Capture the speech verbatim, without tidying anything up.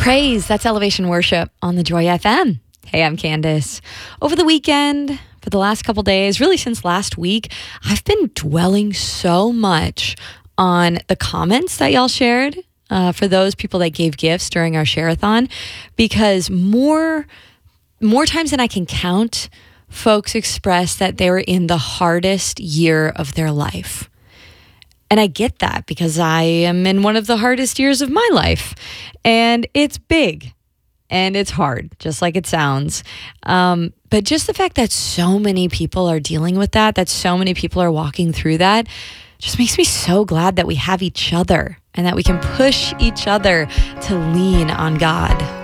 Praise, that's Elevation Worship on the Joy F M. Hey, I'm Candace. Over the weekend, for the last couple days, really since last week, I've been dwelling so much on the comments that y'all shared uh, for those people that gave gifts during our share-a-thon, because more, more times than I can count, folks expressed that they were in the hardest year of their life. And I get that because I am in one of the hardest years of my life. And it's big and it's hard, just like it sounds. Um, but just the fact that so many people are dealing with that, that so many people are walking through that, just makes me so glad that we have each other and that we can push each other to lean on God.